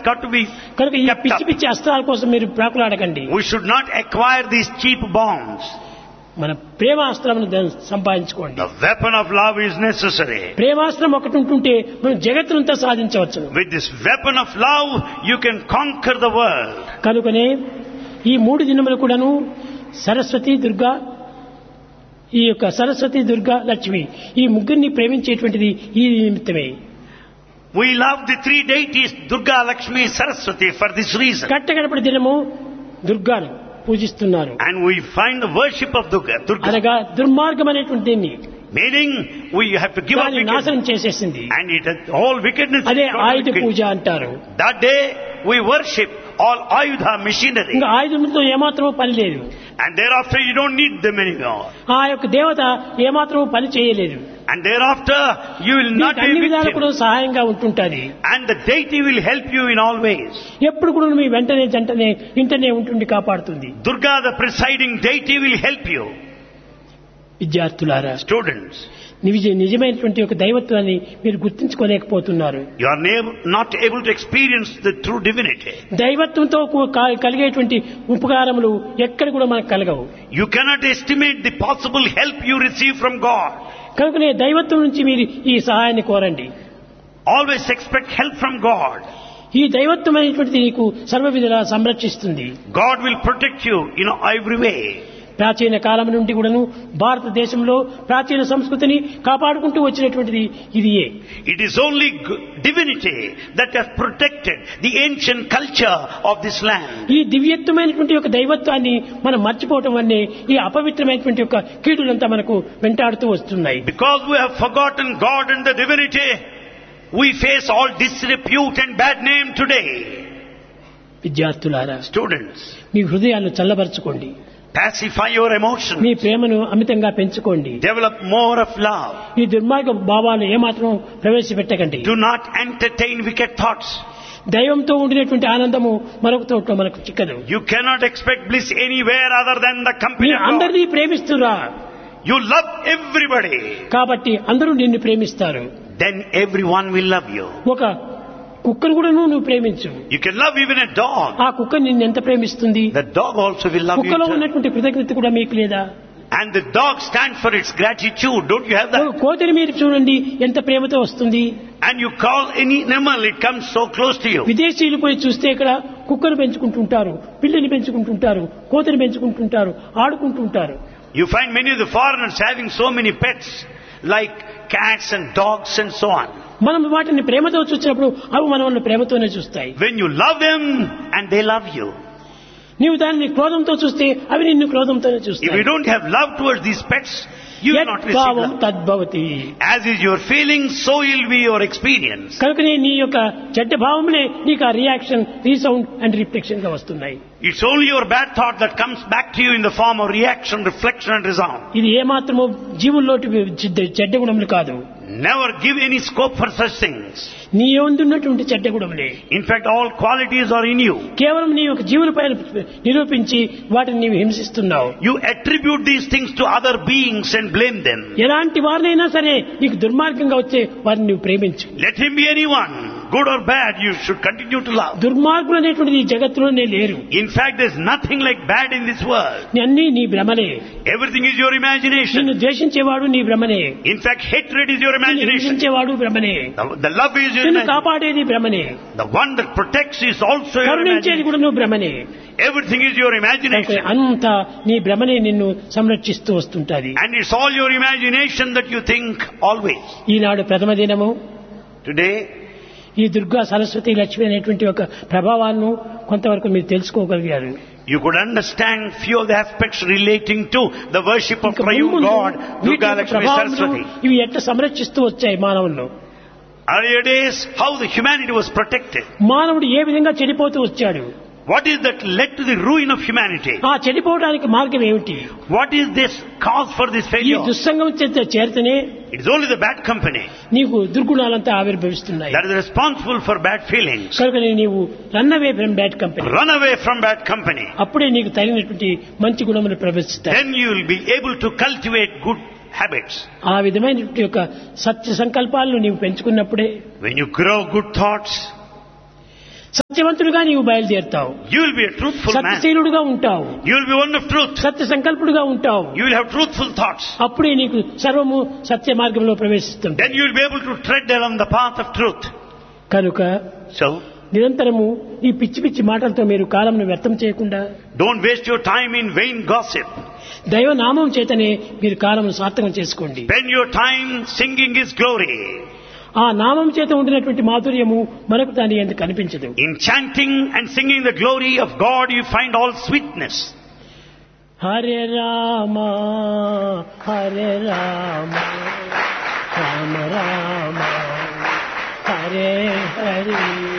got to be కనుక ఈ kept పిచ్చి up. పిచ్చి అస్త్రాల కోసం మీరు ప్రాకులాడకండి. We should not acquire these cheap bombs. మన ప్రేమాస్త్రమును సంపాదించుకోండి. The weapon of love is necessary. ప్రేమాస్త్రం ఒకటి ఉంటుంటే మనం జగత్తునంతా సాధించవచ్చు. With this weapon of love, you can conquer the world. కనుకనే ఈ 3 దినములు కూడాను సరస్వతి దుర్గా, ఈ యొక్క సరస్వతి దుర్గా లక్ష్మి ఈ ముగ్గురిని ప్రేమించేటువంటిది ఈ నిమిత్తమే. We love the 3 deities, Durga, Lakshmi, Saraswati, for this reason. కట్టగడపటి దినము దుర్గాను పూజిస్తున్నారు. And we find the worship of Durga. అనగా దుర్మార్గం అనేటువంటి దీన్ని Meaning, we have to give up దాన్ని wickedness. నాశనం చేసేసింది. And it has all wickedness. అదే is ఆయుధ wicked. పూజ అంటారు. That day, we worship all Ayudha machinery. ఇంకా ఆయుధంతో ఏమాత్రమూ పని లేదు. And thereafter, you don't need them anymore. ఆ యొక్క దేవత ఏమాత్రమూ పని చేయలేదు. And thereafter, you will not మీకు అన్ని be విధాలు కూడా victim. సహాయంగా ఉంటుంటది. And the deity will help you in all ways. ఎప్పుడు కూడా మీ వెంటనే జంటనే ఇంటనే ఉంటుండి కాపాడుతుంది. Durga, the presiding deity, will help you. విద్యార్థులారా, Students, నిజమైనటువంటి ఒక దైవత్వాన్ని మీరు గుర్తించుకోలేకపోతున్నారు. you are not able to experience the true divinity. దైవత్వంతో కలిగేటువంటి ఉపకారములు ఎక్కడ కూడా మనకు కలగవు. You cannot estimate the possible help you receive from God. కనుకనే దైవత్వం నుంచి మీరు ఈ సహాయాన్ని కోరండి. Always expect help from God. ఈ దైవత్వం అనేటువంటిది నీకు సర్వ విధాలా సంరక్షిస్తుంది. God will protect you in every way. ప్రాచీన కాలం నుండి కూడాను భారతదేశంలో ప్రాచీన సంస్కృతిని కాపాడుకుంటూ వచ్చినటువంటిది ఇదియే. It is only divinity that has protected the ancient culture of this land. ఈ దివ్యత్వమైనటువంటి ఒక దైవత్వాన్ని మనం మర్చిపోవటం వల్లే ఈ అపవిత్రమైనటువంటి ఒక కీడులంతా మనకు వెంటాడుతూ వస్తున్నాయి. Because we have forgotten God and the divinity, we face all disrepute and bad name today. విద్యార్థులారా, Students, మీ హృదయాలను చల్లబరచుకోండి. pacify your emotions. మీ ప్రేమను అమితంగా పెంచుకోండి. Develop more of love. ఈ దుర్మార్గ భావాలు ఏమాత్రం ప్రవేశపెట్టకండి. Do not entertain wicked thoughts. దైవంతో ఉండినటువంటి ఆనందము మరొక చోట మనకు చిక్కదు. You cannot expect bliss anywhere other than the company మీరు of God. అందరినీ ప్రేమిస్తురా You love everybody. కాబట్టి అందరూ నిన్ను ప్రేమిస్తారు. Then everyone will love you. ఒక కుక్కను కూడా నువ్వు ప్రేమించు. You can love even a dog. ఆ కుక్క నిన్ను ఎంత ప్రేమిస్తుంది? The dog also will love you. కుక్కలో too. ఉన్నటువంటి కృతజ్ఞత కూడా మీకు లేదా? And the dog stands for its gratitude. Don't you have ఒక that? కోతిని మీరు చూడండి ఎంత ప్రేమతో వస్తుంది. And you call any animal, it comes so close to you. విదేశీయులు పోయి చూస్తే ఇక్కడ కుక్కను పెంచుకుంటుంటారు, పిల్లిని పెంచుకుంటుంటారు, కోతిని పెంచుకుంటుంటారు, ఆడుకుంటుంటారు. You find many of the foreigners having so many pets, like cats and dogs and so on. మనం వాటిని ప్రేమతో చూసినప్పుడు అవి మనల్ని ప్రేమతోనే చూస్తాయి. When you love them and they love you. నీవు దానిని క్రోధంతో చూస్తే అవి నిన్ను క్రోధంతోనే If చూస్తాయి. you don't have love towards these pets, you will not receive యద్భావం love. తద్భవతి. As is your feeling, so will be your experience. కనుకనే నీ యొక్క చెడ్డ భావములే నీకు ఆ రియాక్షన్, రీసౌండ్ అండ్ రిఫ్లెక్షన్ గా వస్తున్నాయి. It's only your bad thought that comes back to you in the form of reaction, reflection and resound. ఇది ఏమాత్రమో జీవుల్లోటి చెడ్డ గుణములు కాదు. Never give any scope for such things. నీ ఉన్నటువంటి చెడ్డ గుణములే. In fact, all qualities are in you. కేవలం నీ యొక్క జీవులపైన నిరూపించి వాటిని నీవు హింసిస్తున్నావు. You attribute these things to other beings and blame them. ఎలాంటి వారినైనా సరే నీకు దుర్మార్గంగా వచ్చే వారిని నువ్వు ప్రేమించు. Let him be anyone, good or bad, you should continue to love. దుర్మార్గులు అనేటువంటిది ఈ జగత్తులోనే లేరు. In fact, there's nothing like bad in this world. అన్నీ నీ భ్రమలే. Everything is your imagination. నిన్ను ద్వేషించేవాడు నీ భ్రమనే. In fact, hatred is your నిన్ను imagination. హింసించేవాడు భ్రమనే. The love is your నిన్ను imagination. కాపాడేది భ్రమనే. The one that protects is also your కరుణించేది imagination. కూడా నువ్వు భ్రమనే. Everything is your imagination. అంతా నీ భ్రమనే నిన్ను సంరక్షిస్తూ వస్తుంటది. And it's all your imagination that you think always. ఈనాడు ప్రథమ దినము Today, ఈ దుర్గా సరస్వతి లక్ష్మి అనేటువంటి ఒక ప్రభావాన్ని కొంతవరకు మీరు తెలుసుకోగలిగారు. you could understand few of the aspects relating to the worship of ఇంకా triune ముందు God, వీటి Durga, యొక్క Lakshmi, ప్రభావములు Saraswati. ఇవి ఎట్లా సంరక్షిస్తూ వచ్చాయి మానవులను. Earlier days, how the humanity was protected. మానవుడు ఏ విధంగా చెడిపోతూ వచ్చాడు. What is that led to the ruin of humanity? ఆ చెడిపోవడానికి మార్గం ఏమిటి? What is this cause for this ఈ failure? దుస్సంగం చేత చేరితేనే It is only the bad company నీకు దుర్గుణాలంతా ఆవిర్భవిస్తున్నాయి. that is responsible for bad feelings. కనుక నీవు run away from bad company. Run away from bad company. అప్పుడే నీకు తగినటువంటి మంచి గుణములు ప్రవేశిస్తాయి. Then you will be able to cultivate good habits. ఆ విధమైనటువంటి యొక్క సత్య సంకల్పాలను నీవు పెంచుకున్నప్పుడే When you grow good thoughts, సత్యవంతుడుగా నీవు బయలుదేరుతావు. You will be a truthful man. సత్యశీలుడుగా ఉంటావు. You will be one of truth. సత్య సంకల్పుడుగా ఉంటావు. You will have truthful thoughts. అప్పుడే నీకు సర్వము సత్య మార్గంలో ప్రవేశిస్తుంది. Then you will be able to tread along the path of truth. కనుక So, నిరంతరము ఈ పిచ్చి పిచ్చి మాటలతో మీరు కాలంను వ్యర్థం చేయకుండా don't waste your time in vain gossip. దైవనామం చేతనే మీరు కాలమును సార్థకం చేసుకోండి. Spend your time singing His glory. ఆ నామం చేత ఉండినటువంటి మాధుర్యము మనకు దాని ఎందుకు కనిపించదు. In chanting and singing the glory of God, you find all sweetness. Hare Rama Hare Rama Rama Rama Hare Hare